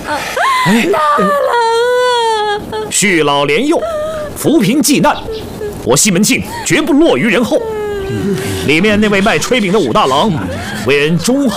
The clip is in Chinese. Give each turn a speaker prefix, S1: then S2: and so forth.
S1: 大郎啊！
S2: 续老怜幼，扶贫济难，我西门庆绝不落于人后。里面那位卖炊饼的武大郎，为人忠厚